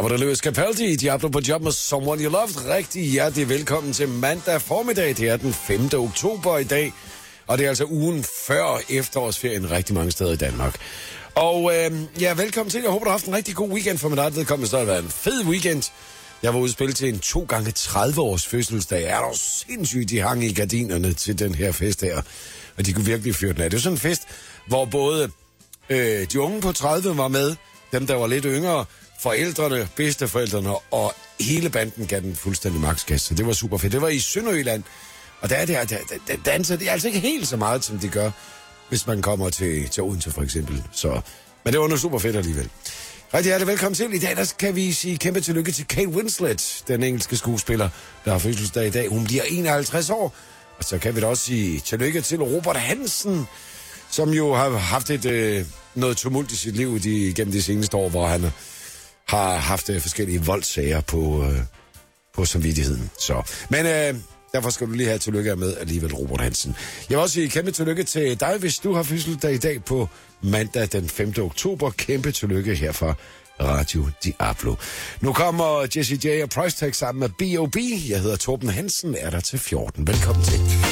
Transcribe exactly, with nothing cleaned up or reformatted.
var der Lewis Capaldi, Diablo på job med Someone You Loved. Rigtig hjertelig velkommen til mandag formiddag. Det er den femte oktober i dag, og det er altså ugen før efterårsferien rigtig mange steder i Danmark. Og øh, ja, velkommen til. Jeg håber, du har haft en rigtig god weekend for mig. Der det kommer til at være en fed weekend. Jeg var ude og spille til en to gange tredive års fødselsdag. Er der sindssygt, de hang i gardinerne til den her fest her. Og de kunne virkelig fyre den af. Det er sådan en fest, hvor både øh, de unge på tredive var med, dem der var lidt yngre, forældrene, bedsteforældrene og hele banden gav den fuldstændig maksgas. Så det var super fedt. Det var i Sønderjylland. Og der er det, der, der danser det er altså ikke helt så meget, som de gør, hvis man kommer til, til Odense for eksempel. Så, men det var noget super fedt alligevel. Rigtig hjertelig velkommen til. I dag der kan vi sige kæmpe tillykke til Kate Winslet, den engelske skuespiller, der har fødselsdag i dag. Hun bliver enoghalvtreds år. Og så kan vi da også sige tillykke til Robert Hansen, som jo har haft et, øh, noget tumult i sit liv de, gennem de seneste år, hvor han har haft øh, forskellige voldssager på, øh, på samvittigheden. Så. Men øh, derfor skal du lige have tillykke med alligevel, Robert Hansen. Jeg vil også sige kæmpe tillykke til dig, hvis du har fødselsdag i dag på mandag den femte oktober. Kæmpe tillykke her fra Radio Diablo. Nu kommer Jessie J og Price Tag sammen med B O B. Jeg hedder Torben Hansen, er der til fjorten. Velkommen til.